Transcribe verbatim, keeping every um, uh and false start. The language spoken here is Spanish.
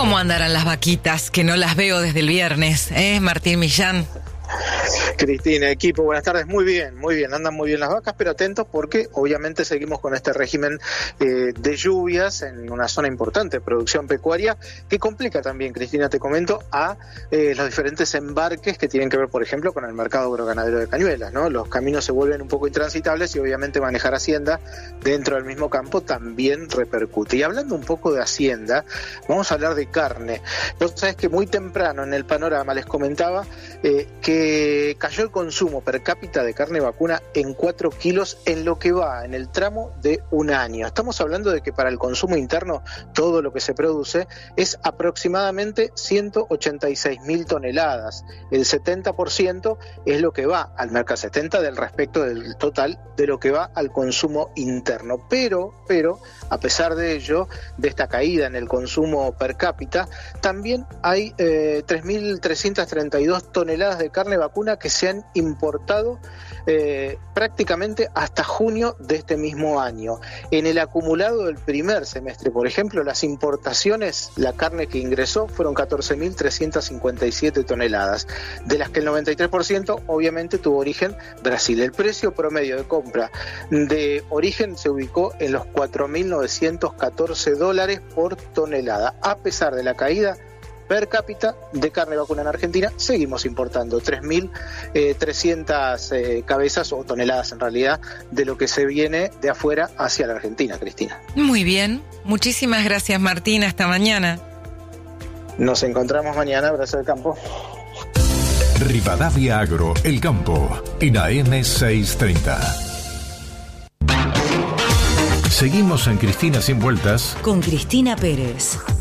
¿Cómo andarán las vaquitas? Que no las veo desde el viernes, ¿eh, Martín Millán? Cristina, equipo, buenas tardes. Muy bien, muy bien, andan muy bien las vacas, pero atentos porque obviamente seguimos con este régimen eh, de lluvias en una zona importante de producción pecuaria que complica también, Cristina, te comento, a eh, los diferentes embarques que tienen que ver, por ejemplo, con el mercado agroganadero de Cañuelas, ¿no? Los caminos se vuelven un poco intransitables y obviamente manejar hacienda dentro del mismo campo también repercute. Y hablando un poco de hacienda, vamos a hablar de carne. Vos sabés que muy temprano en el panorama les comentaba eh, que cayó el consumo per cápita de carne vacuna en cuatro kilos en lo que va en el tramo de un año. Estamos hablando de que para el consumo interno todo lo que se produce es aproximadamente ciento ochenta y seis mil toneladas. El setenta por ciento es lo que va al mercado, setenta del respecto del total de lo que va al consumo interno. Pero, pero, a pesar de ello, de esta caída en el consumo per cápita, también hay eh, tres mil trescientas treinta y dos toneladas de carne vacuna que se han importado eh, prácticamente hasta junio de este mismo año. En el acumulado del primer semestre, por ejemplo, las importaciones, la carne que ingresó fueron catorce mil trescientas cincuenta y siete toneladas, de las que el noventa y tres por ciento obviamente tuvo origen Brasil. El precio promedio de compra de origen se ubicó en los cuatro mil novecientos catorce dólares por tonelada. A pesar de la caída per cápita de carne vacuna en Argentina, seguimos importando tres mil trescientas eh, cabezas o toneladas en realidad de lo que se viene de afuera hacia la Argentina, Cristina. Muy bien, muchísimas gracias, Martín, hasta mañana. Nos encontramos mañana, abrazo del campo. Rivadavia Agro, el campo, en A M seiscientos treinta. Seguimos en Cristina Sin Vueltas con Cristina Pérez.